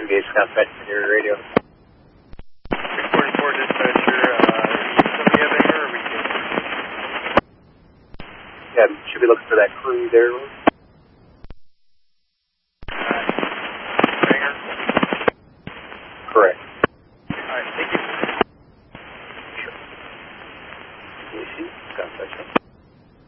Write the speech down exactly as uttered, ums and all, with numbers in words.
engage contact area radio. six forty-four dispatcher, uh, somebody have any or we can... Yeah, should be looking for that crew there.